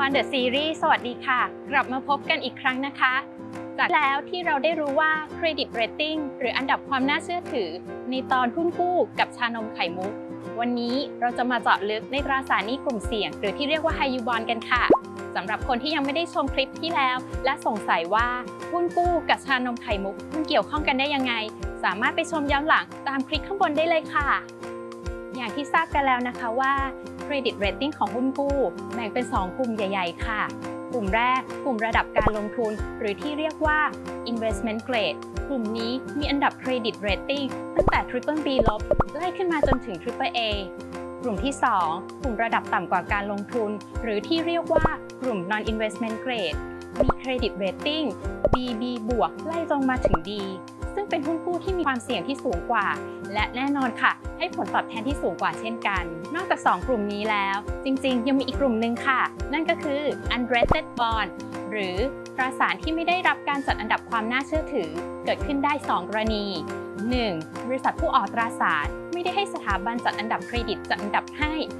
One The Series สวัสดีค่ะกลับมาพบกันอีกครั้งนะคะจากแล้วที่เราได้รู้ว่า Credit Rating หรืออันดับความน่าเชื่อถือในตอนหุ้นกู้กับชานมไข่มุกวันนี้เราจะมาเจาะลึกในตราสารหนี้กลุ่มเสี่ยงหรือที่เรียกว่า High Yield Bond กันค่ะสำหรับคนที่ยังไม่ได้ชมคลิปที่แล้วและสงสัยว่าหุ้นกู้กับชานมไข่มุกมันเกี่ยวข้องกันได้ยังไงสามารถไปชมย้อนหลังตามคลิปข้างบนได้เลยค่ะอย่างที่ทราบกันแล้วนะคะว่า Credit Rating ของหุ้นกู้แบ่งเป็น2กลุ่มใหญ่ๆค่ะกลุ่มแรกกลุ่มระดับการลงทุนหรือที่เรียกว่า Investment Grade กลุ่มนี้มีอันดับ Credit Rating ตั้งแต่ Triple B ลบไล่ขึ้นมาจนถึง Triple A กลุ่มที่2กลุ่มระดับต่ำกว่าการลงทุนหรือที่เรียกว่ากลุ่ม Non-Investment Grade มี Credit Rating BB บวกไล่ลงมาถึง D ซึ่งเป็นหุ้นกู้ที่มีความเสี่ยงที่สูงกว่าและแน่นอนค่ะให้ผลตอบแทนที่สูงกว่าเช่นกันนอกจาก2กลุ่มนี้แล้วจริงๆยังมีอีกกลุ่มหนึ่งค่ะนั่นก็คือ unrated bond หรือตราสารที่ไม่ได้รับการจัดอันดับความน่าเชื่อถือเกิดขึ้นได้2กรณี 1. บริษัทผู้ออกตราสารไม่ได้ให้สถาบันจัดอันดับเครดิตจัดอันดับให้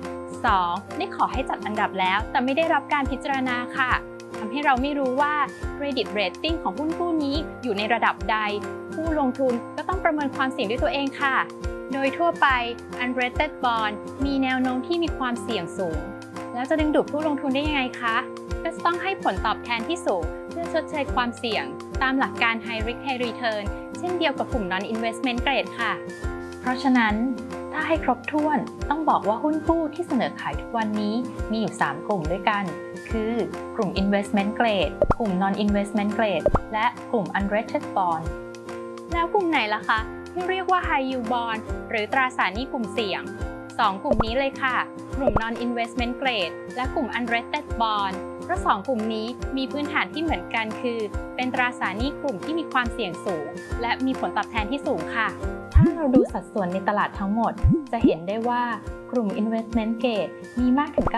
2. ได้ขอให้จัดอันดับแล้วแต่ไม่ได้รับการพิจารณาค่ะทำให้เราไม่รู้ว่า Credit Rating ของหุ้นกู้นี้อยู่ในระดับใดผู้ลงทุนก็ต้องประเมินความเสี่ยงด้วยตัวเองค่ะโดยทั่วไป Unrated Bond มีแนวโน้มที่มีความเสี่ยงสูงแล้วจะดึงดูดผู้ลงทุนได้ยังไงคะก็จะต้องให้ผลตอบแทนที่สูงเพื่อชดเชยความเสี่ยงตามหลักการ High Risk High Return เช่นเดียวกับกลุ่ม Non-Investment Grade ค่ะเพราะฉะนั้นถ้าให้ครบถ้วนต้องบอกว่าหุ้นกู้ที่เสนอขายทุกวันนี้มีอยู่3กลุ่มด้วยกันคือกลุ่ม Investment Grade กลุ่ม Non-Investment Grade และกลุ่ม Unrated Bond แล้วกลุ่มไหนล่ะคะที่เรียกว่า High Yield Bond หรือตราสารหนี้กลุ่มเสี่ยง2กลุ่มนี้เลยค่ะกลุ่ม Non-Investment Grade และกลุ่ม Unrated Bond เพราะ2กลุ่มนี้มีพื้นฐานที่เหมือนกันคือเป็นตราสารหนี้กลุ่มที่มีความเสี่ยงสูงและมีผลตอบแทนที่สูงค่ะถ้าเราดูสัดส่วนในตลาดทั้งหมดจะเห็นได้ว่ากลุ่ม Investment Grade มีมากถึง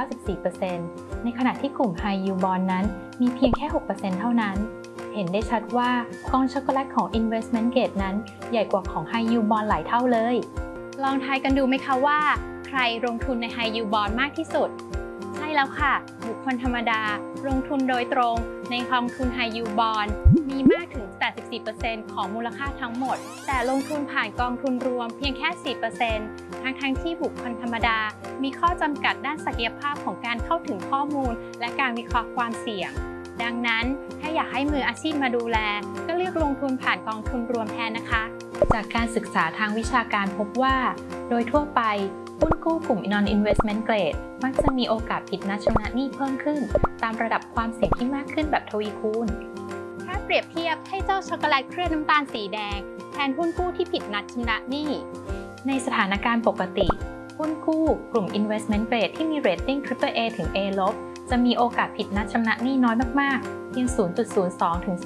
94% ในขณะที่กลุ่ม High Yield Bond นั้นมีเพียงแค่ 6% เท่านั้นเห็นได้ชัดว่ากองช็อกโกแลตของ Investment Grade นั้นใหญ่กว่าของ High Yield Bond หลายเท่าเลยลองทายกันดูไหมคะว่าใครลงทุนใน High Yield Bond มากที่สุดใช่แล้วค่ะบุคคลธรรมดาลงทุนโดยตรงในกองทุน High Yield Bond มีมากถึง 84% ของมูลค่าทั้งหมดแต่ลงทุนผ่านกองทุนรวมเพียงแค่ 4% ทั้งที่บุคคลธรรมดามีข้อจำกัดด้านศักยภาพของการเข้าถึงข้อมูลและการวิเคราะห์ความเสี่ยงดังนั้นถ้าอยากให้มืออาชีพมาดูแลก็เลือกลงทุนผ่านกองทุนรวมแทนนะคะจากการศึกษาทางวิชาการพบว่าโดยทั่วไปหุ้นกู้กลุ่ม Non-Investment Grade มักจะมีโอกาสผิดนัดชำระหนี้เพิ่มขึ้นตามระดับความเสี่ยงที่มากขึ้นแบบทวีคูณถ้าเปรียบเทียบให้เจ้าช็อกโกแลตเคลือบน้ำตาลสีแดงแทนหุ้นกู้ที่ผิดนัดชำระหนี้ในสถานการณ์ปกติหุ้นกู้กลุ่ม Investment Grade ที่มีเรตติ้ง Triple A ถึง A ลบจะมีโอกาสผิดนัดชำระหนี้น้อยมากๆเพียง 0.02 ถึง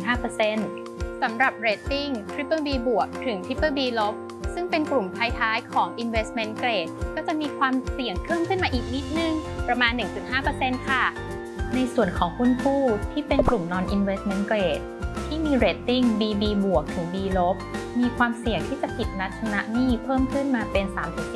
0.15% สำหรับเรตติ้ง Triple B บวกถึง Triple B ลบซึ่งเป็นกลุ่มท้ายๆของ Investment Grade ก็จะมีความเสี่ยงเพิ่มขึ้นมาอีกนิดนึงประมาณ 1.5% ค่ะในส่วนของหุ้นกู้ที่เป็นกลุ่ม Non-Investment Grade ที่มีเรตติ้ง BB บวกถึง B ลบมีความเสี่ยงที่จะผิดนัดชำระหนี้เพิ่มขึ้นมาเป็น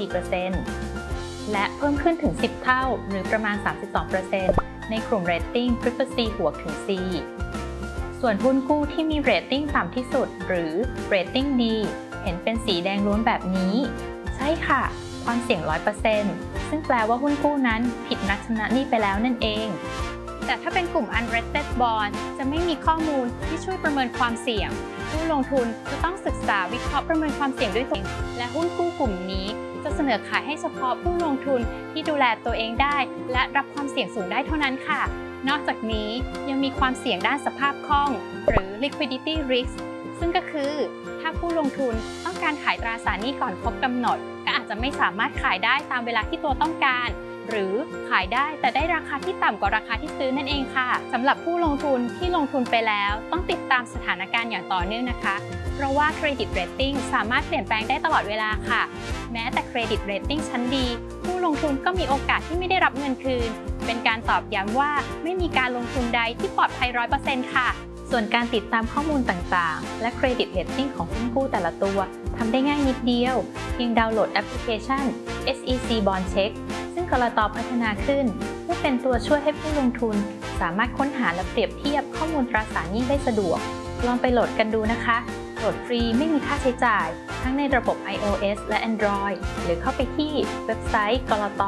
3-4% และเพิ่มขึ้นถึง 10 เท่าหรือประมาณ 32% ในกลุ่มเรตติ้ง Triple C บวกถึง C ส่วนหุ้นกู้ที่มีเรตติ้งต่ำที่สุดหรือเรตติ้ง D เห็นเป็นสีแดงล้วนแบบนี้ใช่ค่ะความเสี่ยง 100% ซึ่งแปลว่าหุ้นกู้นั้นผิดนัดชำระหนี้ไปแล้วนั่นเองแต่ถ้าเป็นกลุ่ม Unrated Bond จะไม่มีข้อมูลที่ช่วยประเมินความเสี่ยงผู้ลงทุนจะต้องศึกษาวิเคราะห์ประเมินความเสี่ยงด้วยตัวเองและหุ้นกู้กลุ่มนี้จะเสนอขายให้เฉพาะผู้ลงทุนที่ดูแลตัวเองได้และรับความเสี่ยงสูงได้เท่านั้นค่ะนอกจากนี้ยังมีความเสี่ยงด้านสภาพคล่องหรือ liquidity risk ซึ่งก็คือถ้าผู้ลงทุนต้องการขายตราสารหนี้ก่อนครบกำหนดก็อาจจะไม่สามารถขายได้ตามเวลาที่ตัวต้องการหรือขายได้แต่ได้ราคาที่ต่ำกว่าราคาที่ซื้อนั่นเองค่ะสำหรับผู้ลงทุนที่ลงทุนไปแล้วต้องติดตามสถานการณ์อย่างต่อเนื่องนะคะเพราะว่า Credit Rating สามารถเปลี่ยนแปลงได้ตลอดเวลาค่ะแม้แต่ Credit Rating ชั้นดีผู้ลงทุนก็มีโอกาสที่ไม่ได้รับเงินคืนเป็นการตอบย้ำว่าไม่มีการลงทุนใดที่ปลอดภัย 100% ค่ะส่วนการติดตามข้อมูลต่างๆและ Credit Rating ของหุ้นกู้แต่ละตัวทำได้ง่ายนิดเดียวเพียงดาวน์โหลดแอปพลิเคชัน SEC Bond Check ซึ่งกลต.พัฒนาขึ้นพื่อเป็นตัวช่วยให้ผู้ลงทุนสามารถค้นหาและเปรียบเทียบข้อมูลตราสารหนี้ได้สะดวกลองไปโหลดกันดูนะคะโหลดฟรีไม่มีค่าใช้จ่ายทั้งในระบบ iOS และ Android หรือเข้าไปที่เว็บไซต์กลต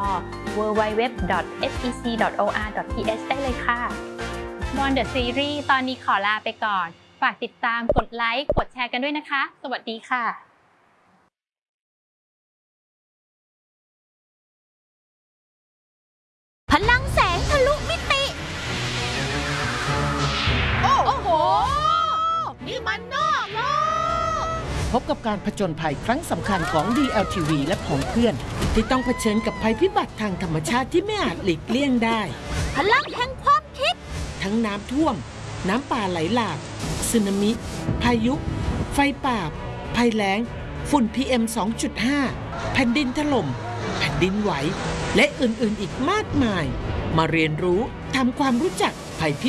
www.sec.or.th ได้เลยค่ะ Bond The Series ตอนนี้ขอลาไปก่อนฝากติดตามกดไลค์กดแชร์กันด้วยนะคะสวัสดีค่ะพลังแสงทะลุมิติ โอ้โห นี่มันนอกโลกพบกับการผจญภัยครั้งสำคัญของ DLTV และของเพื่อน ที่ต้องเผชิญกับภัยพิบัติทางธรรมชาติที่ไม่อาจหลีกเลี่ยงได้พลังแห่งความคิดทั้งน้ำท่วม น้ำป่าไหลหลากสึนามิ พายุ ไฟป่า ภัยแล้ง ฝุ่น PM 2.5 แผ่นดินถล่ม แผ่นดินไหว และอื่นๆอีกมากมาย มาเรียนรู้ทำความรู้จักภัยพิ